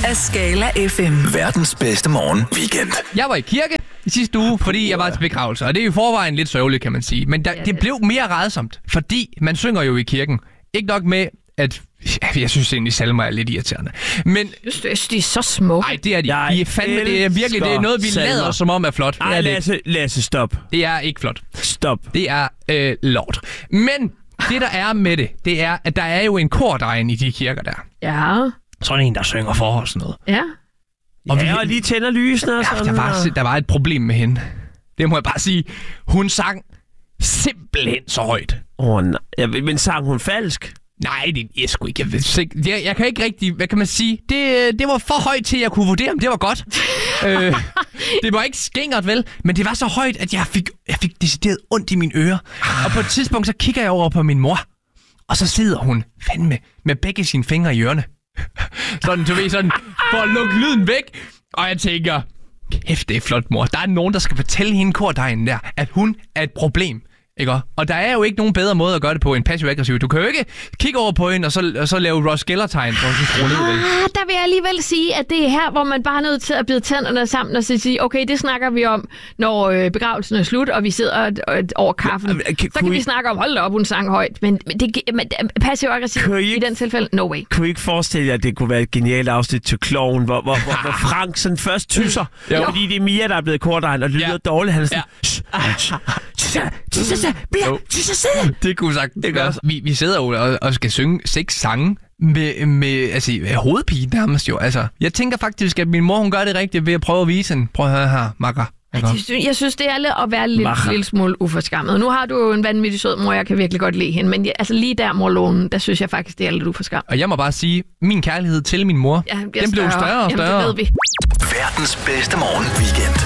af Skala FM. Verdens bedste morgen-weekend. Jeg var i kirke i sidste uge, fordi jeg var til begravelse, og det er i forvejen lidt sørgeligt, kan man sige. Men det blev mere rædsomt, fordi man synger jo i kirken. Ikke nok med, at jeg synes egentlig, salmer er lidt irriterende. Men de er så smukke. Nej, det er de. De er fandme, det er virkelig det er noget, vi lader som om er flot. Ej, Lasse, stop. Det er ikke flot. Stop. Det er lort. Men det, der er med det er, at der er jo en kordegn i de kirker der. Ja. Sådan en, der synger for os noget. Ja. Og lige tænder lysene og sådan. Der var et problem med hende. Det må jeg bare sige. Hun sang simpelthen så højt. Nej. Men sang hun falsk? Nej, det er sgu ikke. Jeg kan ikke rigtig... Hvad kan man sige? Det var for højt til, at jeg kunne vurdere, om det var godt. Det var ikke skingert, vel? Men det var så højt, at jeg fik decideret ondt i mine ører. Og på et tidspunkt, så kigger jeg over på min mor. Og så sidder hun fandme med begge sine fingre i ørerne. Sådan, du ved, sådan, for at lukke lyden væk. Og jeg tænker, kæft, det er flot, mor. Der er nogen, der skal fortælle hende kordegnen der, at hun er et problem. Ikke? Og der er jo ikke nogen bedre måde at gøre det på end passiv-aggressiv. Du kan jo ikke kigge over på hende, og så lave Ross Geller-tegn, hvor hun skruer ned. Der vil jeg alligevel sige, at det er her, hvor man bare er nødt til at bide tænderne sammen og sige, okay, det snakker vi om, når begravelsen er slut, og vi sidder over kaffen. Så kan vi snakke om, hold da op, hun sang højt. Men passiv-aggressiv i den tilfælde, no way. Kunne I ikke forestille jer, at det kunne være et genialt afsnit til Kloven, hvor Frank sådan først tysser, fordi det er Mia, der er blevet kordegn og lyder dårligt. Han er sådan, det kunne sagtens gøre. Vi sidder jo og skal synge 6 sange med hovedpige nærmest jo. Altså, jeg tænker faktisk, at min mor, hun gør det rigtigt ved at prøve at vise hende. Prøv at høre her, makker. Jeg synes, det er at være lidt smule uforskammet. Nu har du jo en vanvittig sød mor, jeg kan virkelig godt lide hende, men lige der, mor Lone, der synes jeg faktisk, det er lidt uforskammet. Og jeg må bare sige, min kærlighed til min mor, den blev større og større. Jamen, det ved vi. Verdens bedste morgen-weekend.